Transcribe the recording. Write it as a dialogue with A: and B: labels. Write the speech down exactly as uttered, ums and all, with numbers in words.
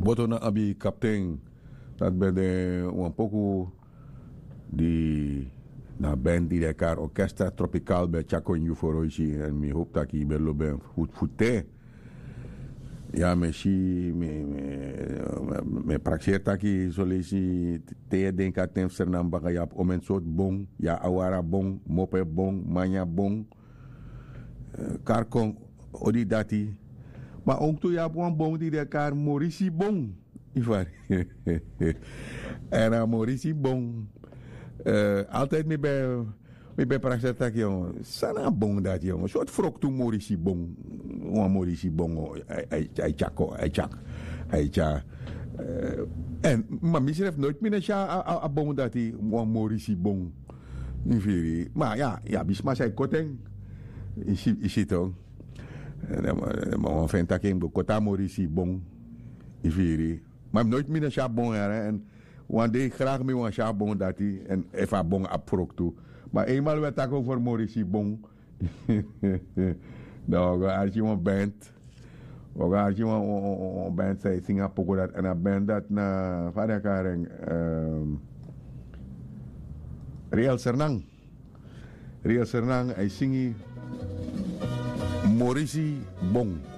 A: Boto na abi kapten dat ben de een poco die na band die elkaar orkestra tropical bij Chaco en Uforoishi en mi hoop dat ik bello ben goed voete. Ja, me si me me me praxeer taki solisi te denka temster nam bagay om een soort bong ja awara bong mope bong manya bong karkong odi dati maar ook toen ja een bong die elkaar morisi bong ivar en morisi bong uh, altijd me bij me bij praxeer taki jongen sana bong dat jongen soort frok toe morisi bong een morisi bong hij hij chako hij chak hij cha en maar misschien heeft nooit meer een a bong dat hij een morisi bong in maar ja ja bisma zei koteng is is het ook maar vindt dat ik kota morisi bong in viri maar nooit meer een bong en want ik graag meer een bong dat hij en even bong aprok toe maar eenmaal werd ik over morisi bong nou als je een band als je een band zei Singapore dat en een band dat na vader kareng Real Sernang Real Sernang hij zingt Morisi Bong